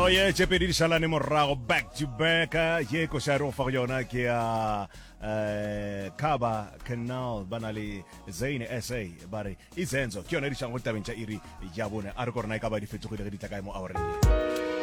ye tshepedi di shalane morago back to back ye ko sha ro fa yona ke ya Kaba Canal banali Zaine SA bare izenzo ke yona di shango tabeng tsa iri ya bone a re korona ka ba di fetsogile ge di tla ka mo awreng